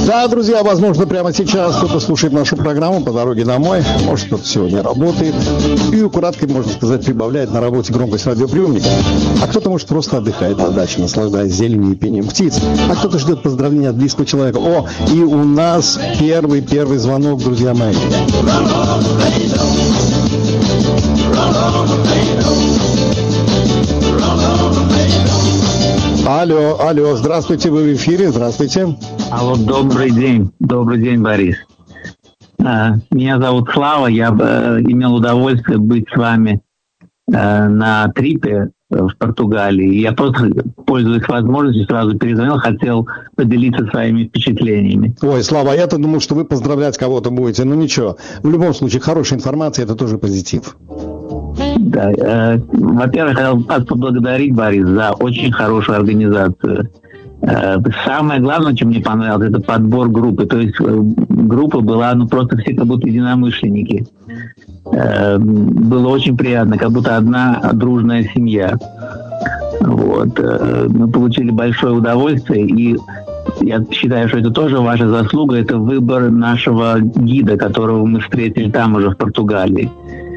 Да, друзья, возможно, прямо сейчас кто-то слушает нашу программу по дороге домой. Может, кто-то сегодня работает. И украдкой, можно сказать, прибавляет на работе громкость радиоприемника. А кто-то, может, просто отдыхает на даче, наслаждаясь зеленью и пением птиц. А кто-то ждет поздравления от близкого человека. О, и у нас первый звонок, друзья мои. Алло, здравствуйте, вы в эфире, здравствуйте. Алло, добрый день, Борис. Меня зовут Слава, я имел удовольствие быть с вами на трипе в Португалии. Я просто, пользуясь возможностью, сразу перезвонил, хотел поделиться своими впечатлениями. Ой, Слава, я-то думал, что вы поздравлять кого-то будете, но ничего. В любом случае, хорошая информация, это тоже позитив. Да, во-первых, хотел вас поблагодарить, Борис, за очень хорошую организацию. Самое главное, что мне понравилось, это подбор группы. То есть группа была, просто все как будто единомышленники. Было очень приятно, как будто одна дружная семья. Вот. Мы получили большое удовольствие, и я считаю, что это тоже ваша заслуга, это выбор нашего гида, которого мы встретили там уже в Португалии.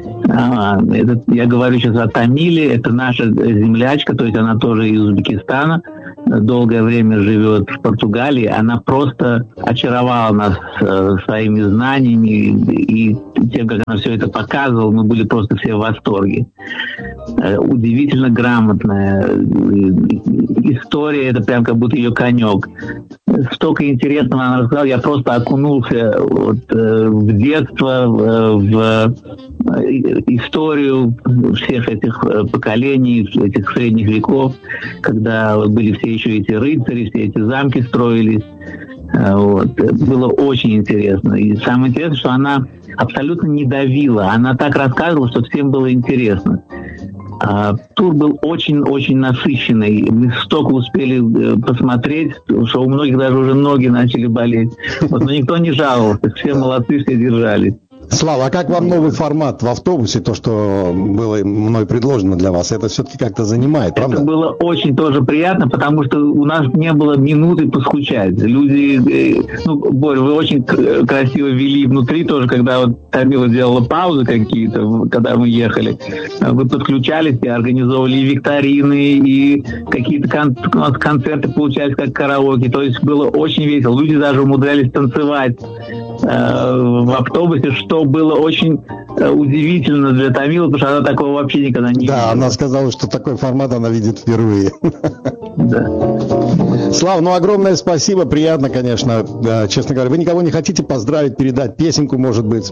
Я говорю сейчас о Тамиле, это наша землячка, то есть она тоже из Узбекистана, долгое время живет в Португалии, она просто очаровала нас своими знаниями и тем, как она все это показывала, мы были просто все в восторге. Удивительно грамотная история, это прям как будто ее конек. Столько интересного она рассказала, я просто окунулся в детство, в историю всех этих поколений, этих средних веков, когда были все еще эти рыцари, все эти замки строились. Было очень интересно. И самое интересное, что она абсолютно не давила. Она так рассказывала, что всем было интересно. Тур был очень-очень насыщенный. Мы столько успели посмотреть, что у многих даже уже ноги начали болеть. Но никто не жаловался. Все молодцы, все держались. Слава, а как вам новый формат в автобусе, то, что было мной предложено для вас, это все-таки как-то занимает, правда? Это было очень тоже приятно, потому что у нас не было минуты поскучать. Люди, Борь, вы очень красиво вели внутри тоже, когда Тамила делала паузы какие-то, когда мы ехали. Вы подключались и организовывали и викторины, и какие-то концерты получались как караоке. То есть было очень весело. Люди даже умудрялись танцевать в автобусе, что было очень удивительно для Тамилы, потому что она такого вообще никогда не видела. Да, она сказала, что такой формат она видит впервые. Да. Слав, огромное спасибо, приятно, конечно, честно говоря. Вы никого не хотите поздравить, передать песенку, может быть?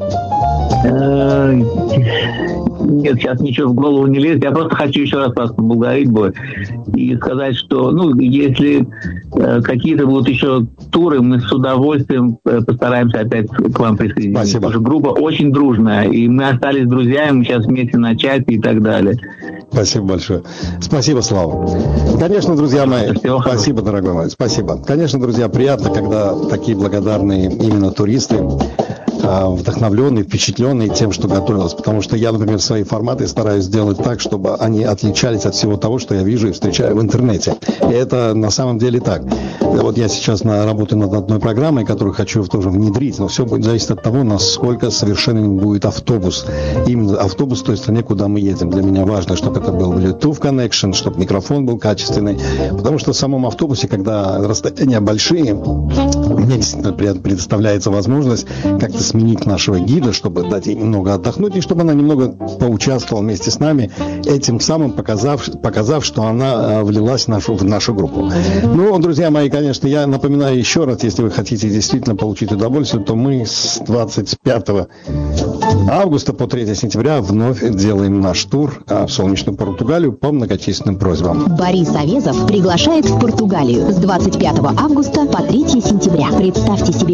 Нет, сейчас ничего в голову не лезет. Я просто хочу еще раз вас поблагодарить, Бой, и сказать, что, если какие-то будут еще туры, мы с удовольствием постараемся опять к вам присоединиться. Спасибо. Потому что группа очень дружная, и мы остались друзьями, мы сейчас вместе на чате и так далее. Спасибо большое. Спасибо, Слава. Конечно, друзья мои, спасибо, дорогой мой, спасибо. Конечно, друзья, приятно, когда такие благодарные именно туристы, вдохновленные, впечатленные тем, что готовилось. Потому что я, например, свои форматы стараюсь сделать так, чтобы они отличались от всего того, что я вижу и встречаю в интернете. И это на самом деле так. Вот я сейчас работаю над одной программой, которую хочу тоже внедрить, но все будет зависеть от того, насколько совершенен будет автобус. Именно автобус в той стране, куда мы едем. Для меня важно, чтобы это был Bluetooth connection, чтобы микрофон был качественный. Потому что в самом автобусе, когда расстояния большие, мне действительно предоставляется возможность как-то сменить нашего гида, чтобы дать ей немного отдохнуть, и чтобы она немного поучаствовала вместе с нами, этим самым показав, что она влилась в нашу группу. Друзья мои, конечно, я напоминаю еще раз, если вы хотите действительно получить удовольствие, то мы с 25 августа по 3 сентября вновь делаем наш тур в солнечную Португалию по многочисленным просьбам. Борис Авезов приглашает в Португалию с 25 августа по 3 сентября. Представьте себе утро,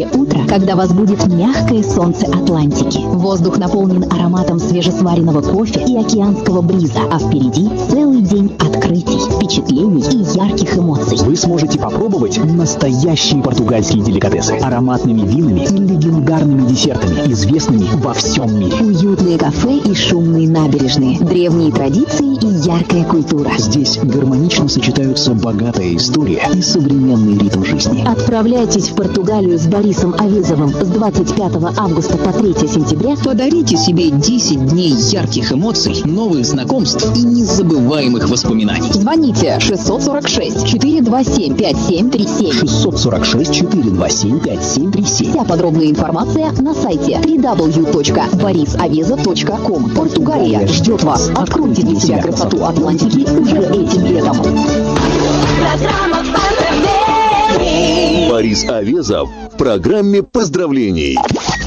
когда вас будет мягкое солнце Атлантики. Воздух наполнен ароматом свежесваренного кофе и океанского бриза, а впереди целый день открытий, впечатлений и ярких эмоций. Вы сможете попробовать настоящие португальские деликатесы ароматными винами и легендарными десертами, известными во всем мире. Уютные кафе и шумные набережные, древние традиции и яркая культура. Здесь гармонично сочетаются богатая история и современный ритм жизни. Отправляйтесь в Португалию с Борисом Авизовым с 25 августа по 3 сентября. Подарите себе 10 дней ярких эмоций, новых знакомств и незабываемых воспоминаний. Звоните 646-427-5737. 646-427-5737. Вся подробная информация на сайте www.borisaveza.com. Португалия ждет вас. Откройте для себя красоту Атлантики уже этим летом. Борис Авезов в программе поздравлений.